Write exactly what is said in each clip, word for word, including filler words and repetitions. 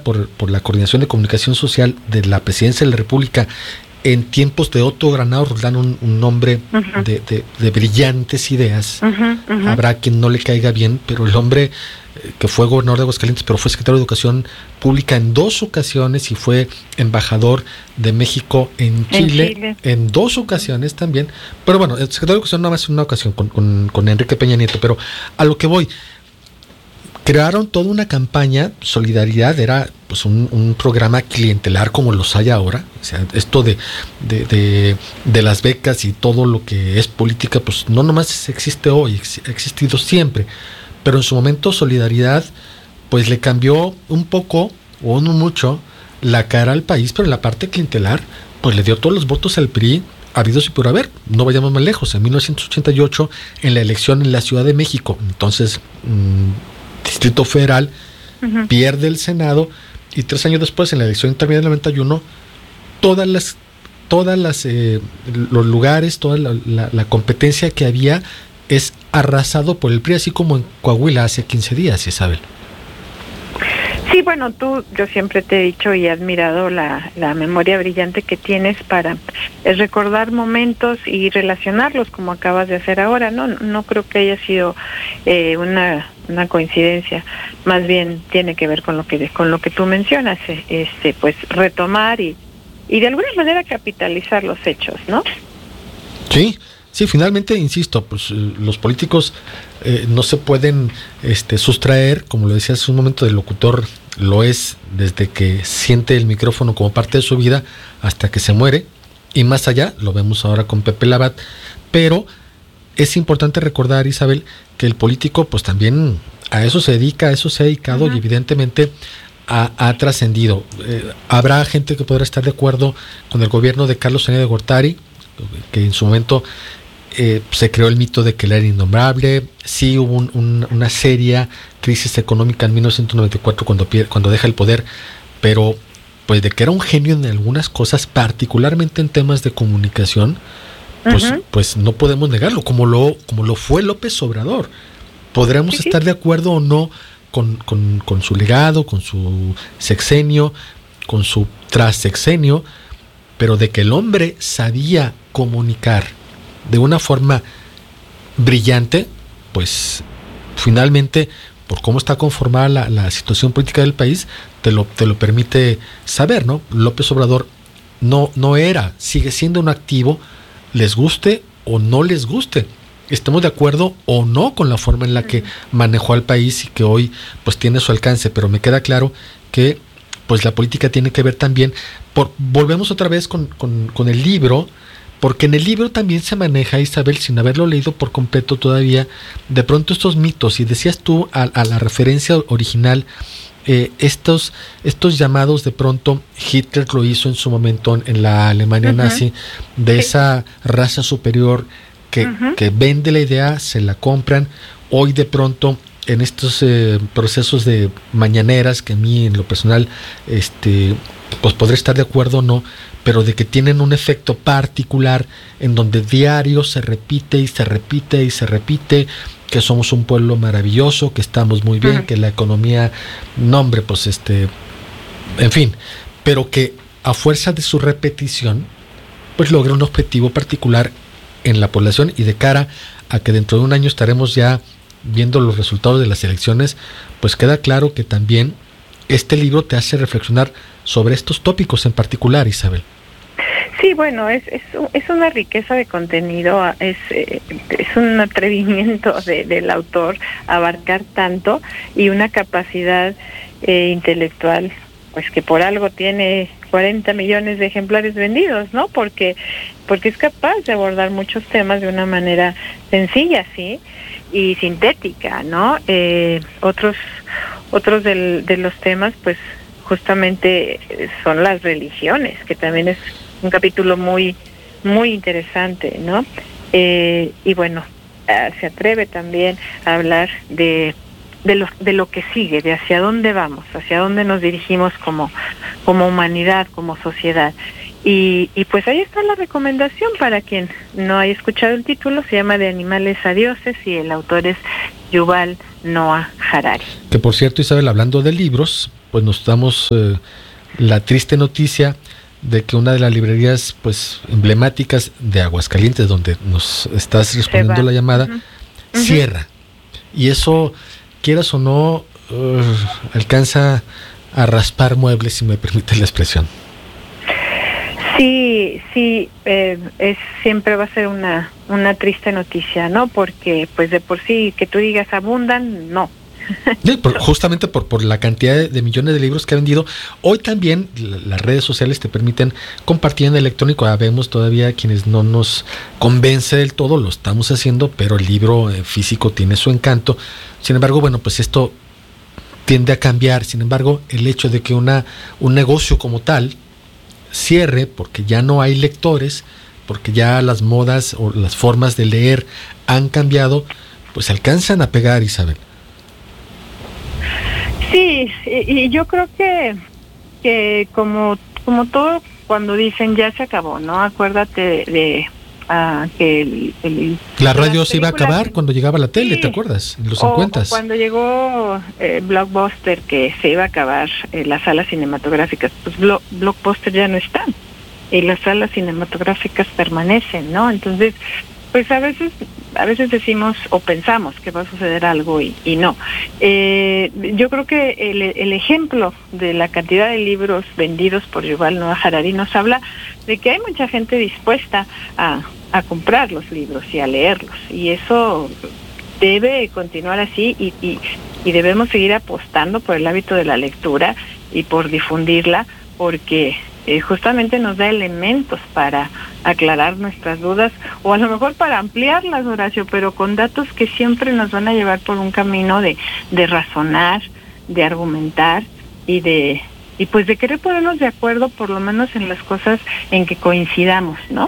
dirigida por, por la Coordinación de Comunicación Social de la Presidencia de la República en tiempos de Otto Granados Roldán, un, un hombre uh-huh. de, de, de brillantes ideas. Uh-huh, uh-huh. Habrá quien no le caiga bien, pero el hombre eh, que fue gobernador de Aguascalientes, pero fue secretario de Educación Pública en dos ocasiones y fue embajador de México en Chile en, Chile. en dos ocasiones también. Pero bueno, el secretario de Educación nada más en una ocasión con, con, con Enrique Peña Nieto, pero a lo que voy, crearon toda una campaña, Solidaridad, era pues un, un programa clientelar como los hay ahora, o sea, esto de, de, de, de las becas y todo lo que es política, pues no nomás existe hoy, ha existido siempre, pero en su momento Solidaridad pues le cambió un poco, o no mucho, la cara al país, pero en la parte clientelar, pues le dio todos los votos al P R I, habidos y por haber. No vayamos más lejos, en mil novecientos ochenta y ocho, en la elección en la Ciudad de México, entonces mmm, Distrito Federal, uh-huh. pierde el Senado, y tres años después, en la elección intermedia del noventa y uno, todas las, todas las eh, los lugares, toda la, la, la competencia que había es arrasado por el P R I, así como en Coahuila hace quince días, Isabel. Sí, bueno, tú, yo siempre te he dicho y he admirado la, la memoria brillante que tienes para eh, recordar momentos y relacionarlos como acabas de hacer ahora, ¿no? No creo que haya sido eh, una una coincidencia, más bien tiene que ver con lo que con lo que tú mencionas, este, pues retomar y y de alguna manera capitalizar los hechos, ¿no? Sí. Sí, finalmente, insisto, pues eh, los políticos eh, no se pueden este, sustraer, como lo decía hace un momento, del locutor lo es desde que siente el micrófono como parte de su vida hasta que se muere, y más allá, lo vemos ahora con Pepe Labat, pero es importante recordar, Isabel, que el político pues también a eso se dedica, a eso se ha dedicado uh-huh. y evidentemente ha, ha trascendido. Eh, habrá gente que podrá estar de acuerdo con el gobierno de Carlos Salinas de Gortari, que en su momento Eh, se creó el mito de que él era innombrable. Sí hubo un, un, una seria crisis económica en mil novecientos noventa y cuatro cuando, cuando deja el poder, pero pues de que era un genio en algunas cosas, particularmente en temas de comunicación, pues, uh-huh. pues no podemos negarlo, como lo, como lo fue López Obrador. Podremos sí, estar de acuerdo o no con, con, con su legado, con su sexenio, con su trassexenio, pero de que el hombre sabía comunicar de una forma brillante, pues finalmente, por cómo está conformada la, la situación política del país, te lo, te lo permite saber, ¿no? López Obrador no, no era, sigue siendo un activo, les guste o no les guste, estemos de acuerdo o no con la forma en la que manejó al país y que hoy pues tiene su alcance, pero me queda claro que pues la política tiene que ver también, por, volvemos otra vez con, con, con el libro, porque en el libro también se maneja, Isabel, sin haberlo leído por completo todavía, de pronto estos mitos, y decías tú a, a la referencia original, eh, estos, estos llamados de pronto, Hitler lo hizo en su momento en, en la Alemania uh-huh. nazi, de sí. esa raza superior que, uh-huh. que vende la idea, se la compran, hoy de pronto en estos eh, procesos de mañaneras, que a mí en lo personal, este, pues podré estar de acuerdo o no, pero de que tienen un efecto particular en donde diario se repite y se repite y se repite que somos un pueblo maravilloso, que estamos muy bien, uh-huh. que la economía, no hombre, pues este, en fin, pero que a fuerza de su repetición, pues logra un objetivo particular en la población, y de cara a que dentro de un año estaremos ya viendo los resultados de las elecciones, pues queda claro que también este libro te hace reflexionar sobre estos tópicos en particular, Isabel. Sí, bueno, es es, es una riqueza de contenido, es eh, es un atrevimiento de, del autor abarcar tanto y una capacidad eh, intelectual, pues que por algo tiene cuarenta millones de ejemplares vendidos, ¿no? Porque porque es capaz de abordar muchos temas de una manera sencilla, sí, y sintética, ¿no? Eh, otros otros del, de los temas, pues justamente son las religiones, que también es un capítulo muy muy interesante, ¿no? Eh, y bueno, uh, se atreve también a hablar de de lo de lo que sigue, de hacia dónde vamos, hacia dónde nos dirigimos como como humanidad, como sociedad. Y, y pues ahí está la recomendación para quien no haya escuchado el título, se llama De animales a dioses y el autor es Yuval Noah Harari. Que por cierto, Isabel, hablando de libros, pues nos damos eh, la triste noticia de que una de las librerías pues emblemáticas de Aguascalientes, donde nos estás respondiendo la llamada, uh-huh. Uh-huh. cierra. Y eso, quieras o no, uh, alcanza a raspar muebles, si me permite la expresión. Sí, sí, eh, es siempre va a ser una una triste noticia, ¿no? Porque pues de por sí que tú digas abundan, no. Sí, por, justamente por, por la cantidad de, de millones de libros que ha vendido. Hoy también la, las redes sociales te permiten compartir en electrónico. Ya vemos todavía quienes no nos convence del todo, lo estamos haciendo, pero el libro eh, físico tiene su encanto. Sin embargo, bueno, pues esto tiende a cambiar. Sin embargo, el hecho de que una un negocio como tal cierre porque ya no hay lectores, porque ya las modas o las formas de leer han cambiado, pues alcanzan a pegar, Isabel. Sí, y, y yo creo que que como como todo cuando dicen ya se acabó, ¿no? Acuérdate de, de uh, que el, el la radio se iba a acabar cuando llegaba la tele, sí. ¿Te acuerdas? En los cincuentas. Cuando llegó eh, Blockbuster, que se iba a acabar eh, las salas cinematográficas, pues Blo- Blockbuster ya no está y las salas cinematográficas permanecen, ¿no? Entonces, pues a veces a veces decimos o pensamos que va a suceder algo y, y no. Eh, yo creo que el, el ejemplo de la cantidad de libros vendidos por Yuval Noah Harari nos habla de que hay mucha gente dispuesta a, a comprar los libros y a leerlos, y eso debe continuar así y, y, y debemos seguir apostando por el hábito de la lectura y por difundirla, porque Eh, justamente nos da elementos para aclarar nuestras dudas o a lo mejor para ampliarlas, Horacio, pero con datos que siempre nos van a llevar por un camino de, de razonar, de argumentar y de y pues de querer ponernos de acuerdo por lo menos en las cosas en que coincidamos, ¿no?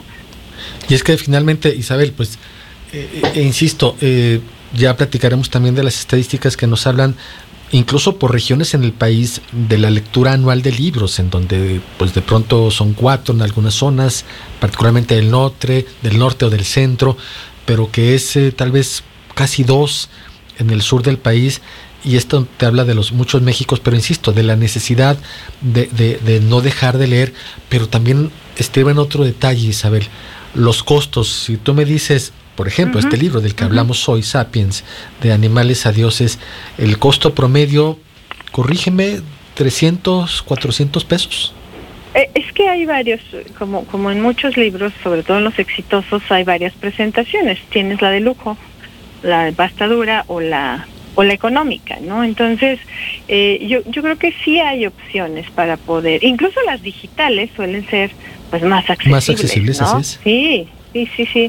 Y es que finalmente, Isabel, pues eh, eh, insisto, eh, ya platicaremos también de las estadísticas que nos hablan incluso por regiones en el país, de la lectura anual de libros, en donde pues de pronto son cuatro en algunas zonas, particularmente del norte, del norte o del centro, pero que es eh, tal vez casi dos en el sur del país, y esto te habla de los muchos Méxicos, pero insisto, de la necesidad de, de, de no dejar de leer, pero también estriba en otro detalle, Isabel, los costos. Si tú me dices, por ejemplo, uh-huh. este libro del que uh-huh. hablamos hoy, Sapiens, de animales a dioses, el costo promedio, corrígeme, trescientos, cuatrocientos pesos. Eh, es que hay varios, como como en muchos libros, sobre todo en los exitosos, hay varias presentaciones. Tienes la de lujo, la de pasta dura o la o la económica, ¿no? Entonces, eh, yo yo creo que sí hay opciones para poder, incluso las digitales suelen ser pues más accesibles, más accesibles, ¿no? Así es. Sí, sí, sí, sí.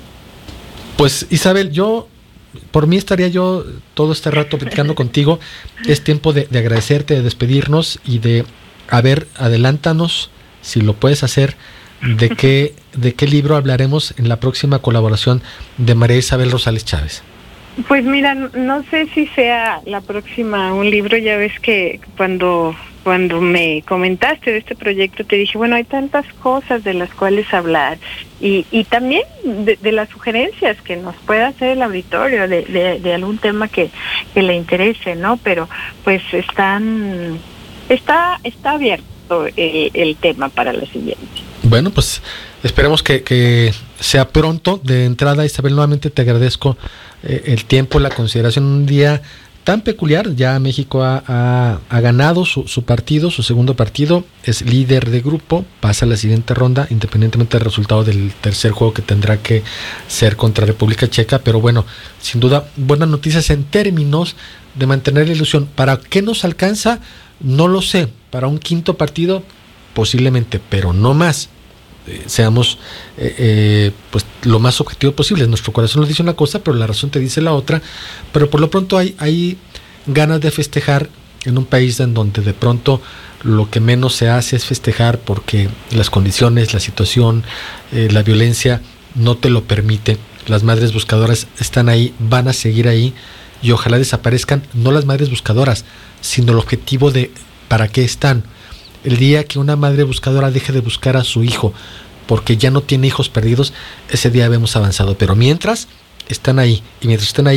Pues Isabel, yo, por mí estaría yo todo este rato platicando contigo. Es tiempo de, de agradecerte, de despedirnos y de, a ver, adelántanos, si lo puedes hacer, de qué, de qué libro hablaremos en la próxima colaboración de María Isabel Rosales Chávez. Pues mira, no sé si sea la próxima un libro. Ya ves que cuando cuando me comentaste de este proyecto te dije, bueno, hay tantas cosas de las cuales hablar y, y también de, de las sugerencias que nos pueda hacer el auditorio de, de, de algún tema que, que le interese, ¿no? Pero pues están está está abierto el, el tema para la siguiente. Bueno, pues esperemos que, que sea pronto. De entrada, Isabel, nuevamente te agradezco eh, el tiempo, la consideración. Un día tan peculiar, ya México ha, ha, ha ganado su, su partido, su segundo partido, es líder de grupo, pasa a la siguiente ronda, independientemente del resultado del tercer juego que tendrá que ser contra República Checa. Pero bueno, sin duda, buenas noticias en términos de mantener la ilusión. ¿Para qué nos alcanza? No lo sé. Para un quinto partido, posiblemente, pero no más. Eh, seamos eh, eh, pues lo más objetivo posible. Nuestro corazón nos dice una cosa, pero la razón te dice la otra. Pero por lo pronto hay, hay ganas de festejar en un país en donde de pronto lo que menos se hace es festejar, porque las condiciones, la situación, eh, la violencia no te lo permite. Las madres buscadoras están ahí, van a seguir ahí, y ojalá desaparezcan no las madres buscadoras, sino el objetivo de para qué están. El día que una madre buscadora deje de buscar a su hijo porque ya no tiene hijos perdidos, ese día habemos avanzado. Pero mientras están ahí, y mientras están ahí,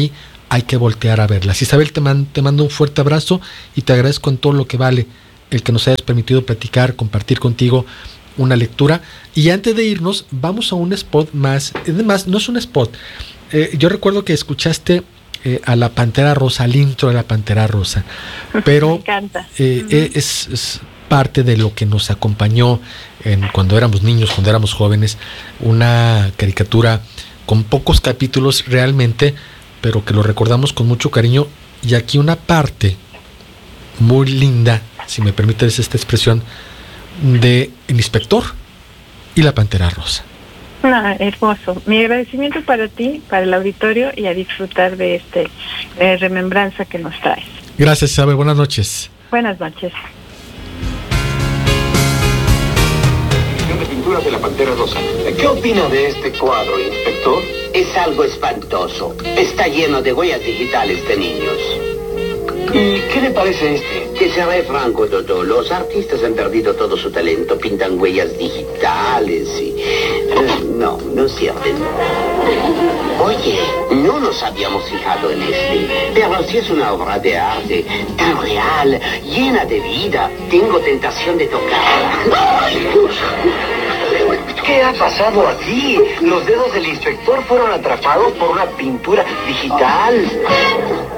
hay que voltear a verlas. Isabel, te, man, te mando un fuerte abrazo y te agradezco en todo lo que vale el que nos hayas permitido platicar, compartir contigo una lectura. Y antes de irnos, vamos a un spot más. Además, no es un spot. Eh, yo recuerdo que escuchaste eh, a la Pantera Rosa, al intro de la Pantera Rosa, pero me encanta. Eh, Uh-huh. es, es parte de lo que nos acompañó en, cuando éramos niños, cuando éramos jóvenes, una caricatura con pocos capítulos realmente, pero que lo recordamos con mucho cariño. Y aquí una parte muy linda, si me permites esta expresión, de El Inspector y la Pantera Rosa. No, hermoso. Mi agradecimiento para ti, para el auditorio, y a disfrutar de este eh, remembranza que nos traes. Gracias, Isabel. Buenas noches. Buenas noches. De pinturas de la Pantera Rosa. ¿Qué opina de este cuadro, inspector? Es algo espantoso. Está lleno de huellas digitales de niños. ¿Y qué le parece este? Que seré franco, Dodo, los artistas han perdido todo su talento, pintan huellas digitales y... eh, no, no sirven. Oye, no nos habíamos fijado en este, pero si es una obra de arte tan real, llena de vida, tengo tentación de tocarla. ¡Ay, Dios! ¿Qué ha pasado aquí? Los dedos del inspector fueron atrapados por una pintura digital.